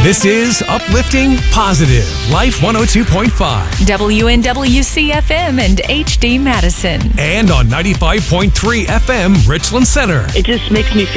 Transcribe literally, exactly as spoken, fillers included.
This is Uplifting Positive, Life one oh two point five. W N W C F M and H D Madison. And on ninety-five point three F M, Richland Center. It just makes me